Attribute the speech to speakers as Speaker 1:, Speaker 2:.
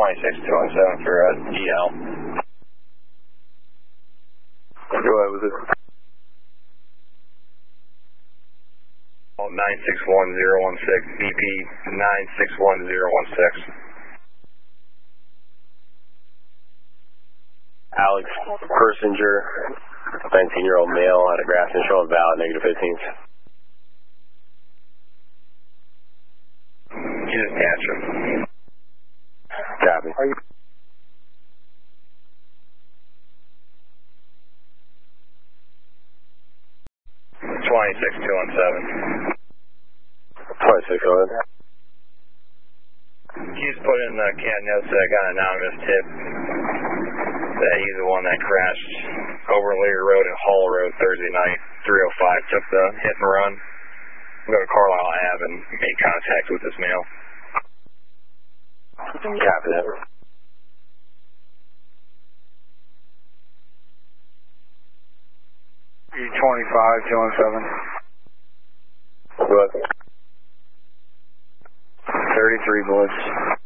Speaker 1: 26217 for EL.
Speaker 2: Go ahead with it.
Speaker 1: 961016, BP 961016.
Speaker 2: Alex Persinger, 19-year-old male out of Grafton, showing valid, -15s.
Speaker 1: You just catch him.
Speaker 2: Copy.
Speaker 1: 26217.
Speaker 2: 26, go ahead.
Speaker 1: You just put in the cat notes that I got an anonymous tip that he's the one that crashed over Lear Road and Hall Road Thursday night, 305, took the hit and run, go to Carlisle Ave and made contact with this male.
Speaker 2: Copy that.
Speaker 3: E25-217.
Speaker 2: Go ahead.
Speaker 3: 33 Blitz.